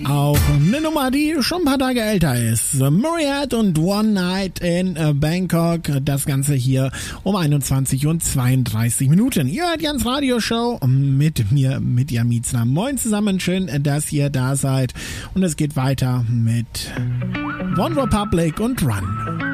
Auch eine Nummer, die schon ein paar Tage älter ist. Myriad und One Night in Bangkok. Das Ganze hier um 21:32. Ihr hört Jans Radioshow mit mir, mit Jamizna. Moin zusammen, schön, dass ihr da seid. Und es geht weiter mit One Republic und Run.